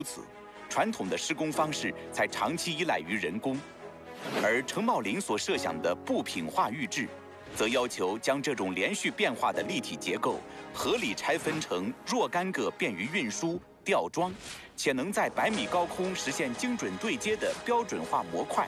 传统的施工方式才长期依赖于人工，而程茂林所设想的部品化预制，则要求将这种连续变化的立体结构合理拆分成若干个便于运输、吊装，且能在100米高空实现精准对接的标准化模块。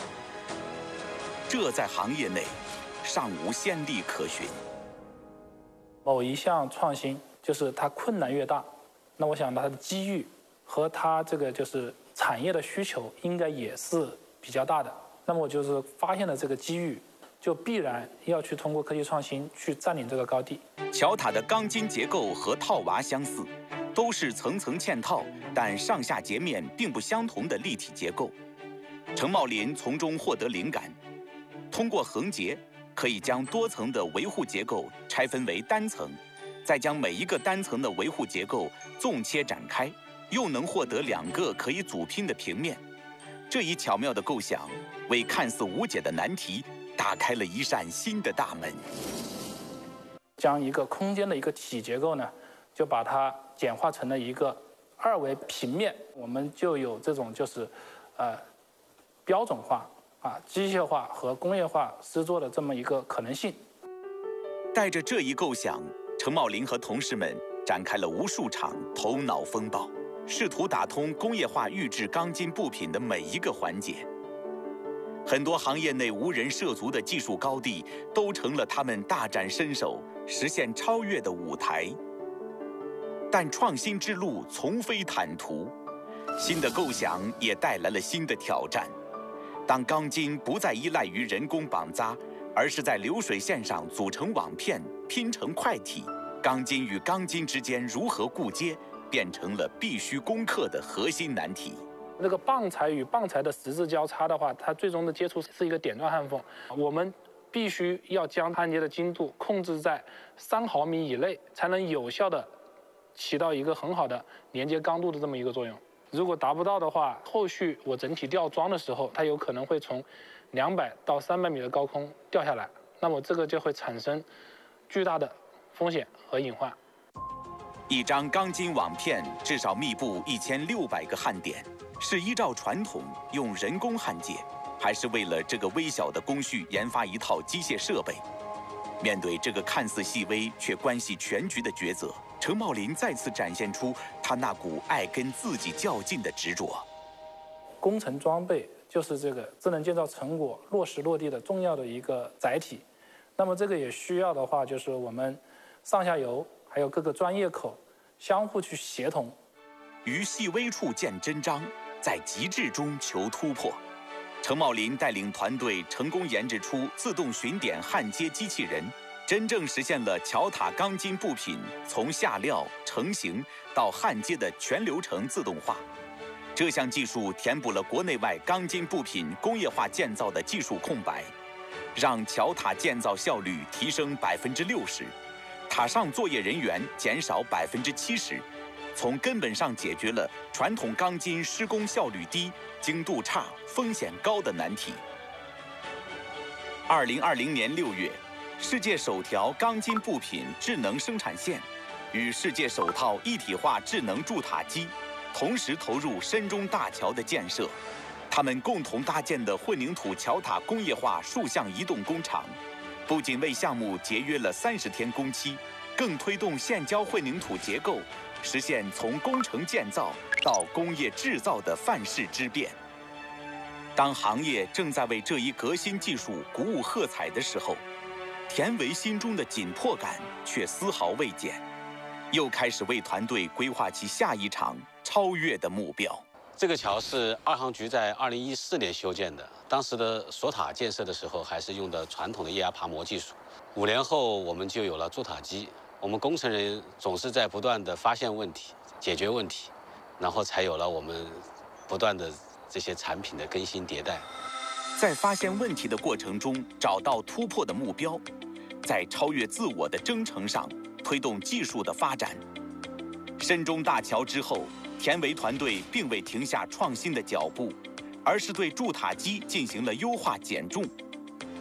这在行业内尚无先例可循。 某一项创新就是它困难越大，那我想它的机遇和它这个就是产业的需求应该也是比较大的。那么我就是发现了这个机遇，就必然要去通过科技创新去占领这个高地。 桥塔的钢筋结构和套娃相似，都是层层嵌套，但上下截面并不相同的立体结构。程茂林从中获得灵感，通过横截可以将多层的维护结构拆分为单层，再将每一个单层的维护结构纵切展开，又能获得2个可以组拼的平面。这一巧妙的构想，为看似无解的难题打开了一扇新的大门。 将一个空间的一个体结构呢，就把它简化成了一个2维平面，我们就有这种就是标准化机械化和工业化施作的这么一个可能性。 带着这一构想，程茂林和同事们展开了无数场头脑风暴，试图打通工业化预制钢筋部品的每一个环节。很多行业内无人涉足的技术高地，都成了他们大展身手、实现超越的舞台。但创新之路从非坦途，新的构想也带来了新的挑战。当钢筋不再依赖于人工绑扎，而是在流水线上组成网片、拼成块体，钢筋与钢筋之间如何固接，变成了必须攻克的核心难题。 这个棒材与棒材的十字交叉的话，它最终的接触是一个点状焊缝，我们必须要将焊接的精度控制在3毫米以内，才能有效的起到一个很好的连接刚度的这么一个作用。如果达不到的话，后续我整体吊装的时候，它有可能会从200到300米的高空掉下来，那么这个就会产生巨大的风险和隐患。 一张钢筋网片至少密布1600个焊点，是依照传统用人工焊接，还是为了这个微小的工序研发一套机械设备？面对这个看似细微却关系全局的抉择，程茂林再次展现出他那股爱跟自己较劲的执着。 工程装备就是这个智能建造成果落实落地的重要的一个载体。那么这个也需要的话，就是我们上下游还有各个专业口相互去协同， 于细微处见真章，在极致中求突破。程茂林带领团队成功研制出自动巡点焊接机器人，真正实现了桥塔钢筋部品从下料、成型到焊接的全流程自动化。这项技术填补了国内外钢筋部品工业化建造的技术空白，让桥塔建造效率提升60%，塔上作业人员减少70%，从根本上解决了传统钢筋施工效率低、精度差、风险高的难题。2020年6月，世界首条钢筋部品智能生产线与世界首套一体化智能铸塔机同时投入深中大桥的建设。他们共同搭建的混凝土桥塔工业化数项移动工厂，不仅为项目节约了30天工期，更推动现浇混凝土结构实现从工程建造到工业制造的范式之变。当行业正在为这一革新技术鼓舞喝彩的时候，田维心中的紧迫感却丝毫未减，又开始为团队规划起下一场超越的目标。 这个桥是二航局在2014年修建的，当时的锁塔建设的时候还是用的传统的液压爬模技术。5年后，我们就有了铸塔机。我们工程人总是在不断的发现问题、解决问题，然后才有了我们不断的这些产品的更新迭代。 在发现问题的过程中找到突破的目标，在超越自我的征程上推动技术的发展。深中大桥之后，田维团队并未停下创新的脚步，而是对铸塔机进行了优化减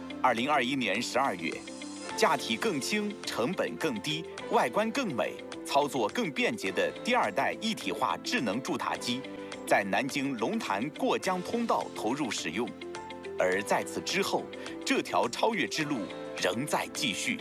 重。2021年12月，架体更轻，成本更低，外观更美，操操作更便捷的第2代一体化智能筑塔机，在南京龙潭过江通道投入使用。而在此之后，这条超越之路仍在继续。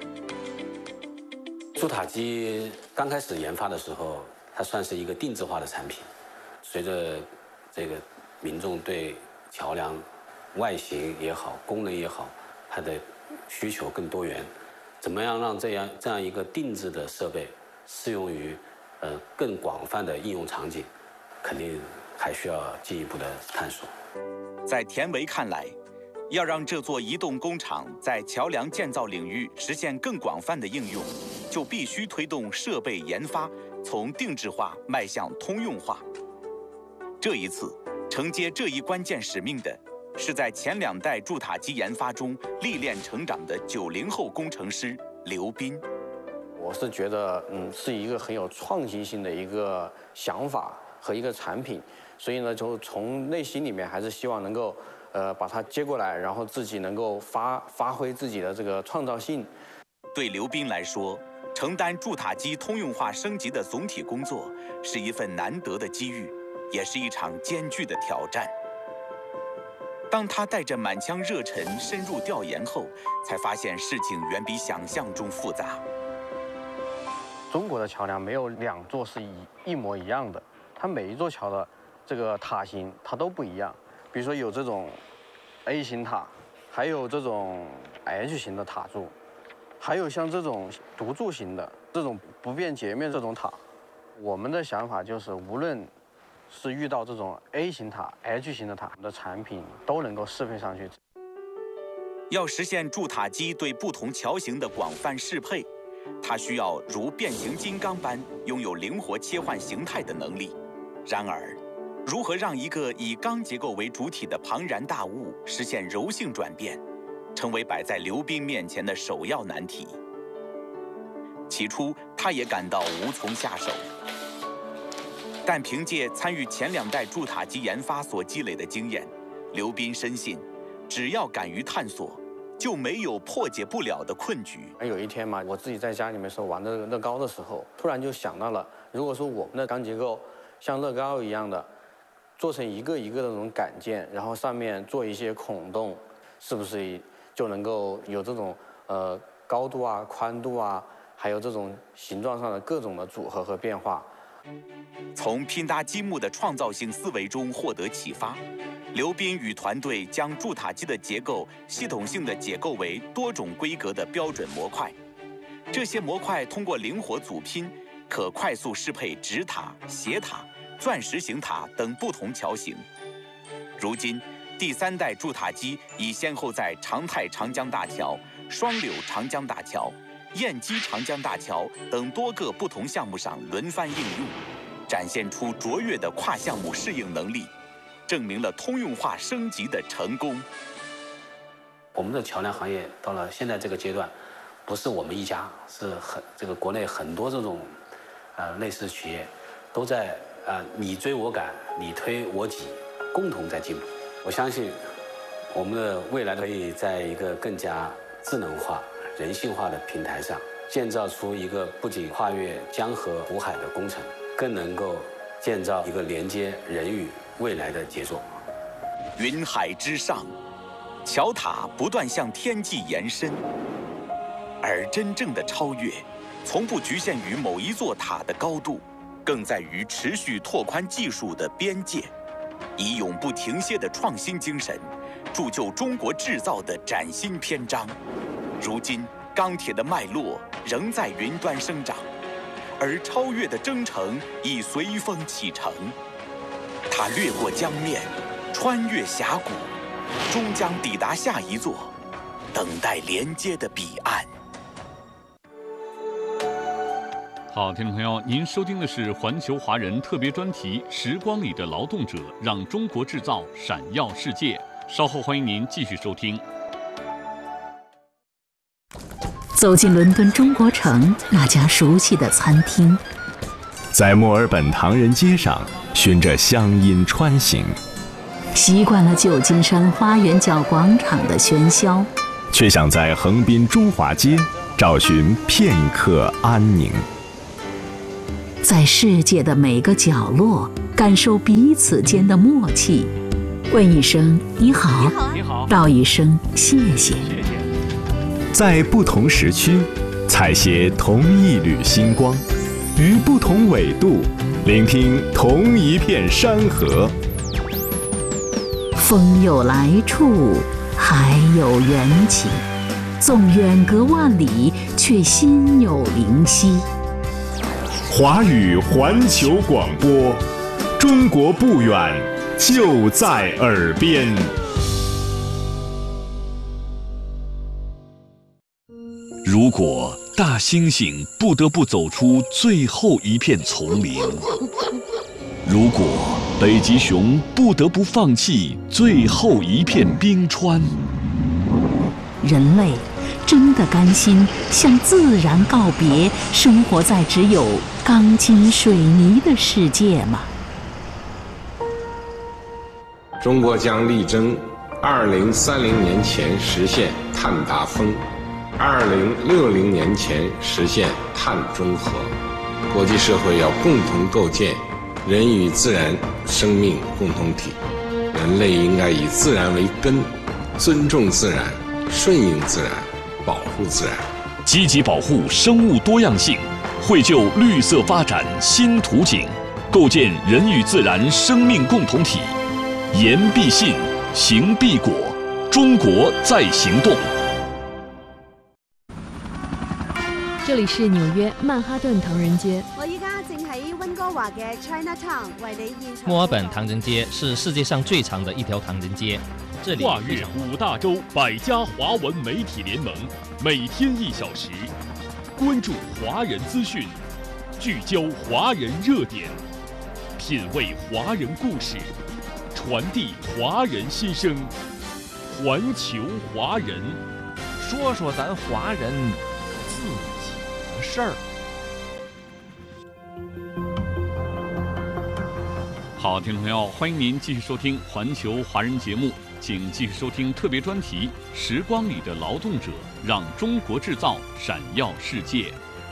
筑塔机刚开始研发的时候，它算是一个定制化的产品。随着这个民众对桥梁外形也好、功能也好，它的需求更多元，怎么样让这样一个定制的设备适用于更广泛的应用场景，肯定还需要进一步的探索。 在田维看来，要让这座移动工厂在桥梁建造领域实现更广泛的应用，就必须推动设备研发从定制化迈向通用化。这一次，承接这一关键使命的是在前2代筑塔机研发中历练成长的90后工程师刘斌。 我是觉得，是一个很有创新性的一个想法和一个产品，所以呢，就从内心里面还是希望能够，把它接过来，然后自己能够发挥自己的这个创造性。 对刘斌来说，承担筑塔机通用化升级的总体工作是一份难得的机遇，也是一场艰巨的挑战。当他带着满腔热忱深入调研后，才发现事情远比想象中复杂。 中国的桥梁没有2座是一模一样的，它每一座桥的这个塔型它都不一样。比如说有这种 A 型塔，还有这种 H 型的塔柱，还有像这种独柱型的这种不变截面这种塔。我们的想法就是，无论是遇到这种 A 型塔、H 型的塔，我们的产品都能够适配上去。 要实现筑塔机对不同桥型的广泛适配，它需要如变形金刚般拥有灵活切换形态的能力。然而，如何让一个以钢结构为主体的庞然大物实现柔性转变，成为摆在刘斌面前的首要难题。起初，他也感到无从下手。但凭借参与前2代筑塔机研发所积累的经验，刘斌深信，只要敢于探索，就没有破解不了的困局。 有一天嘛，我自己在家里面玩乐高的时候，突然就想到了，如果说我们的钢结构像乐高一样的做成一个一个的那种杆件，然后上面做一些孔洞，是不是就能够有这种高度啊、宽度啊，还有这种形状上的各种的组合和变化？ 从拼搭积木的创造性思维中获得启发，刘斌与团队将筑塔机的结构系统性地解构为多种规格的标准模块。这些模块通过灵活组拼，可快速适配直塔、斜塔、钻石型塔等不同桥型。如今，第3代筑塔机已先后在长泰长江大桥、双柳长江大桥、燕基长江大桥等多个不同项目上轮番应用，展现出卓越的跨项目适应能力，证明了通用化升级的成功。 我们的桥梁行业到了现在这个阶段，不是我们一家，是这个国内很多这种类似企业都在你追我赶，你推我挤，共同在进步。我相信我们的未来可以在一个更加智能化、人性化的平台上，建造出一个不仅跨越江河湖海的工程，更能够建造一个连接人与未来的杰作。 云海之上，桥塔不断向天际延伸，而真正的超越，从不局限于某一座塔的高度，更在于持续拓宽技术的边界，以永不停歇的创新精神，铸就中国制造的崭新篇章。如今，钢铁的脉络仍在云端生长，而超越的征程已随风启程。它掠过江面，穿越峡谷，终将抵达下一座等待连接的彼岸。 好，听众朋友，您收听的是环球华人特别专题《时光里的劳动者》，让中国制造闪耀世界。稍后欢迎您继续收听。 走进伦敦中国城那家熟悉的餐厅， 在墨尔本唐人街上循着乡音穿行， 习惯了旧金山花园角广场的喧嚣， 却想在横滨中华街找寻片刻安宁。 在世界的每个角落感受彼此间的默契。问一声你好， 你好， 道一声谢谢。 在不同时区，采撷同一缕星光，于不同纬度，聆听同一片山河。 风有来处，海有缘起，纵远隔万里，却心有灵犀。 华语环球广播，中国不远，就在耳边。 如果大猩猩不得不走出最后一片丛林，如果北极熊不得不放弃最后一片冰川， 人类真的甘心向自然告别，生活在只有钢筋水泥的世界吗？ 中国将力争2030年前实现碳达峰，2060年前实现碳中和。国际社会要共同构建人与自然生命共同体，人类应该以自然为根，尊重自然，顺应自然，保护自然， 积极保护生物多样性，绘就绿色发展新图景，构建人与自然生命共同体。言必信，行必果，中国在行动。 这里是纽约曼哈顿唐人街。 我依家正喺温哥華嘅 Chinatown 為你現場。 墨爾本唐人街是世界上最长的一条唐人街，这里跨越5大洲100家华文媒体联盟，每天1小时，关注华人资讯，聚焦华人热点，品味华人故事，传递华人心声，环球华人， 说说咱华人自己的事儿。 好，听众朋友，欢迎您继续收听环球华人节目，请继续收听特别专题《时光里的劳动者》，让中国制造闪耀世界。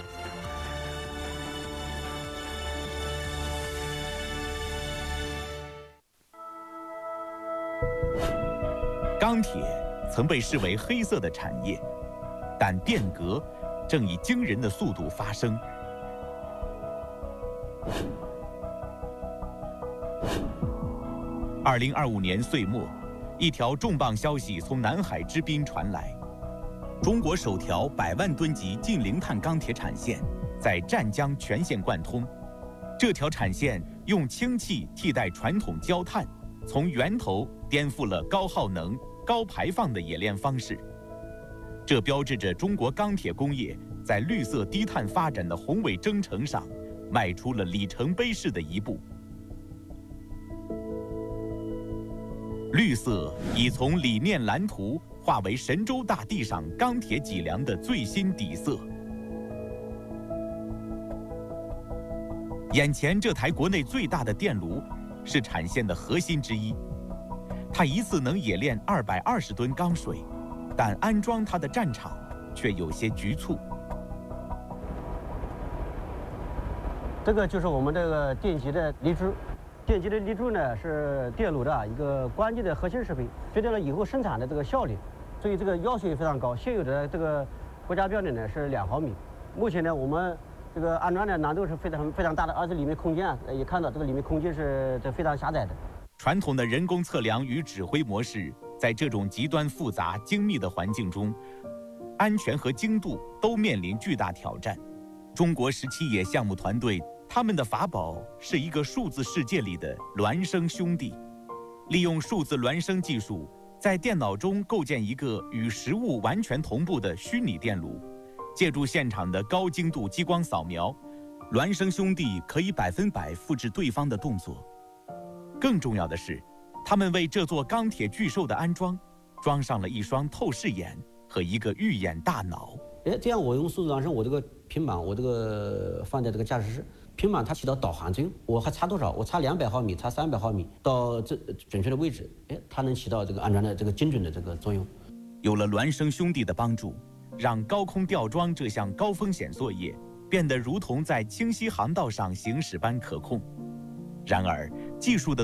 钢铁曾被视为黑色的产业，但变革正以惊人的速度发生。2025年岁末，一条重磅消息从南海之滨传来：中国首条100万吨级近零碳钢铁产线在湛江全线贯通。这条产线用氢气替代传统焦炭，从源头颠覆了高耗能、高排放的冶炼方式。这标志着中国钢铁工业在绿色低碳发展的宏伟征程上迈出了里程碑式的一步。绿色已从理念蓝图化为神州大地上钢铁脊梁的最新底色。眼前这台国内最大的电炉是产线的核心之一，它一次能冶炼220吨钢水，但安装它的战场却有些局促。 这个就是我们这个电极的离珠。电极的离珠呢是电炉的一个关键的核心设备，决定了以后生产的这个效率，所以这个要求也非常高。现有的这个国家标准呢是2毫米。目前呢，我们这个安装的难度是非常大的，而且里面空间也看到这个里面空间是非常狭窄的。 传统的人工测量与指挥模式，在这种极端复杂精密的环境中，安全和精度都面临巨大挑战。中国17野项目团队，他们的法宝是一个数字世界里的孪生兄弟，利用数字孪生技术，在电脑中构建一个与实物完全同步的虚拟电炉。借助现场的高精度激光扫描，孪生兄弟可以100%复制对方的动作。更重要的是，他们为这座钢铁巨兽的安装，装上了一双透视眼和一个预演大脑。 这样我用数字孪生，我这个平板，我这个放在这个驾驶室。平板它起到导航作用，我还差多少？我差200毫米，差300毫米到这准确的位置，它能起到这个安装的这个精准的这个作用。 有了孪生兄弟的帮助，让高空吊装这项高风险作业变得如同在清晰航道上行驶般可控。然而，技术的